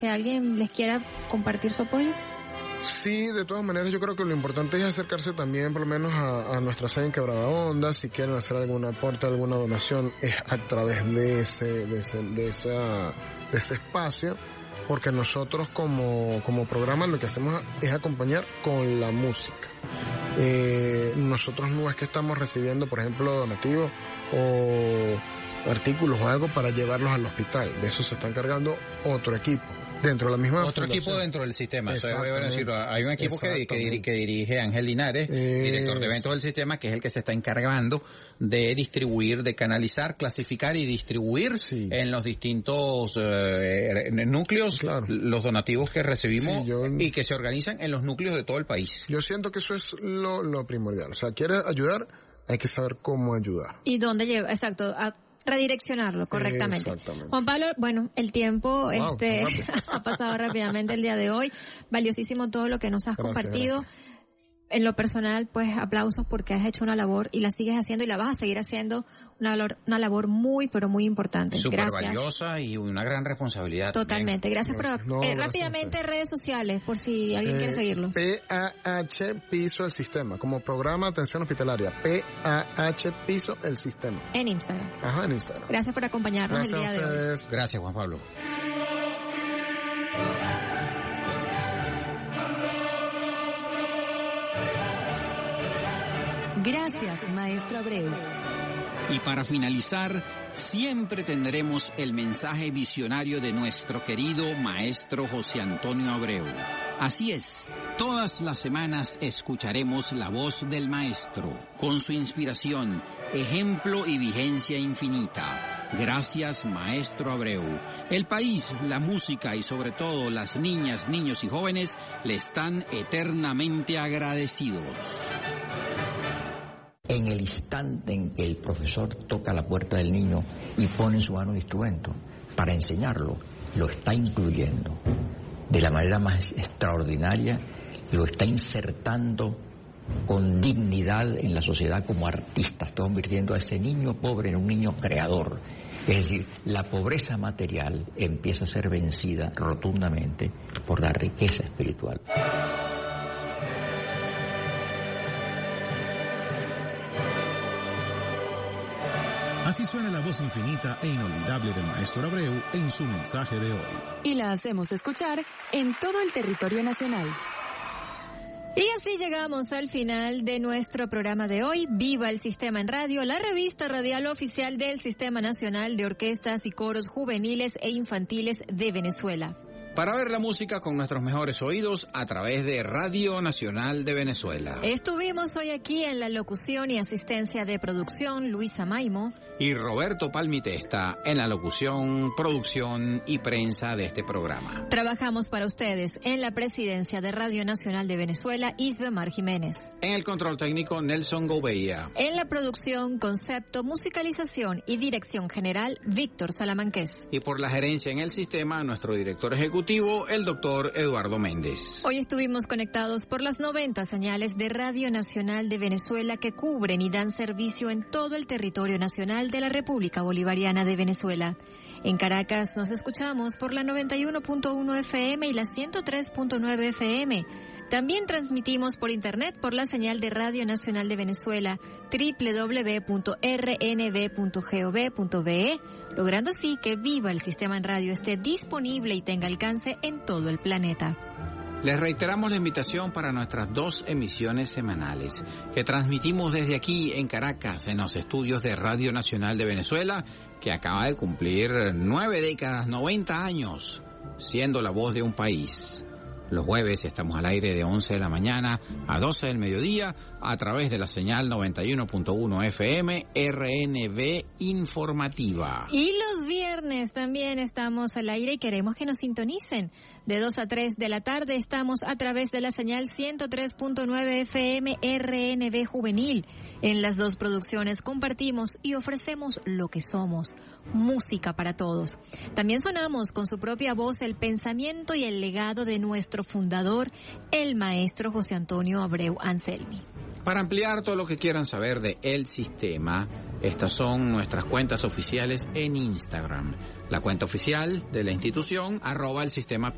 que alguien les quiera compartir su apoyo. Sí, de todas maneras yo creo que lo importante es acercarse también por lo menos a nuestra sede en Quebrada Honda. Si quieren hacer algún aporte, alguna donación, es a través de ese espacio, porque nosotros como programa lo que hacemos es acompañar con la música. Nosotros no es que estamos recibiendo, por ejemplo, donativos o artículos o algo para llevarlos al hospital. De eso se está encargando otro equipo. Dentro de la misma Otro fundación. equipo dentro del sistema. Hay un equipo que dirige Ángel Linares, director de eventos del sistema, que es el que se está encargando de distribuir, de canalizar, clasificar y distribuir en los distintos núcleos, claro, los donativos que recibimos y que se organizan en los núcleos de todo el país. Yo siento que eso es lo primordial. O sea, ¿quieres ayudar? Hay que saber cómo ayudar. ¿Y dónde lleva? Exacto. Redireccionarlo correctamente. Juan Pablo, bueno, el tiempo ha pasado rápidamente el día de hoy. Valiosísimo todo lo que nos has compartido. Gracias. En lo personal, pues aplausos porque has hecho una labor y la sigues haciendo y la vas a seguir haciendo, una labor muy, pero muy importante. Súper valiosa y una gran responsabilidad. Totalmente. También. Gracias. Rápidamente, redes sociales, por si alguien quiere seguirlos. PAH Piso el Sistema, como programa de atención hospitalaria. PAH Piso el Sistema. En Instagram. Ajá, en Instagram. Gracias por acompañarnos el día de hoy. Gracias, Juan Pablo. Gracias, maestro Abreu. Y para finalizar, siempre tendremos el mensaje visionario de nuestro querido maestro José Antonio Abreu. Así es, todas las semanas escucharemos la voz del maestro, con su inspiración, ejemplo y vigencia infinita. Gracias, maestro Abreu. El país, la música y sobre todo las niñas, niños y jóvenes le están eternamente agradecidos. En el instante en que el profesor toca la puerta del niño y pone en su mano un instrumento para enseñarlo, lo está incluyendo de la manera más extraordinaria, lo está insertando con dignidad en la sociedad como artista, está convirtiendo a ese niño pobre en un niño creador. Es decir, la pobreza material empieza a ser vencida rotundamente por la riqueza espiritual. Así suena la voz infinita e inolvidable del maestro Abreu en su mensaje de hoy. Y la hacemos escuchar en todo el territorio nacional. Y así llegamos al final de nuestro programa de hoy. Viva el Sistema en Radio, la revista radial oficial del Sistema Nacional de Orquestas y Coros Juveniles e Infantiles de Venezuela. Para ver la música con nuestros mejores oídos a través de Radio Nacional de Venezuela. Estuvimos hoy aquí en la locución y asistencia de producción Luisa Maimo y Roberto Palmitesta en la locución, producción y prensa de este programa. Trabajamos para ustedes en la presidencia de Radio Nacional de Venezuela, Isbemar Jiménez. En el control técnico, Nelson Gouveia. En la producción, concepto, musicalización y dirección general, Víctor Salamanqués. Y por la gerencia en el sistema, nuestro director ejecutivo, el doctor Eduardo Méndez. Hoy estuvimos conectados por las 90 señales de Radio Nacional de Venezuela que cubren y dan servicio en todo el territorio nacional de la República Bolivariana de Venezuela. En Caracas nos escuchamos por la 91.1 FM y la 103.9 FM. También transmitimos por internet por la señal de Radio Nacional de Venezuela, www.rnb.gov.be, logrando así que Viva el Sistema en Radio esté disponible y tenga alcance en todo el planeta. Les reiteramos la invitación para nuestras 2 emisiones semanales que transmitimos desde aquí en Caracas, en los estudios de Radio Nacional de Venezuela, que acaba de cumplir 9 décadas, 90 años, siendo la voz de un país. Los jueves estamos al aire de 11 de la mañana a 12 del mediodía a través de la señal 91.1 FM RNB Informativa. Y los viernes también estamos al aire y queremos que nos sintonicen. De 2 a 3 de la tarde estamos a través de la señal 103.9 FM RNB Juvenil. En las 2 producciones compartimos y ofrecemos lo que somos, música para todos. También sonamos con su propia voz el pensamiento y el legado de nuestro fundador, el maestro José Antonio Abreu Anselmi. Para ampliar todo lo que quieran saber de El Sistema, estas son nuestras cuentas oficiales en Instagram. La cuenta oficial de la institución, @el sistema